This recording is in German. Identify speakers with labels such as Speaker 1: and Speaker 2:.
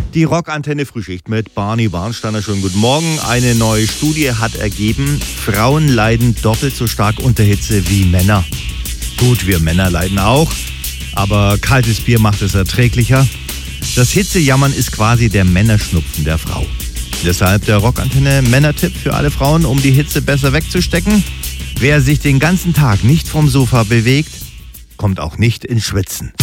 Speaker 1: Die Rockantenne Frühschicht mit Barney Barnsteiner. Schönen guten Morgen. Eine neue Studie hat ergeben, Frauen leiden doppelt so stark unter Hitze wie Männer. Gut, wir Männer leiden auch, aber kaltes Bier macht es erträglicher. Das Hitzejammern ist quasi der Männerschnupfen der Frau. Deshalb der Rockantenne Männertipp für alle Frauen, um die Hitze besser wegzustecken. Wer sich den ganzen Tag nicht vom Sofa bewegt, kommt auch nicht ins Schwitzen.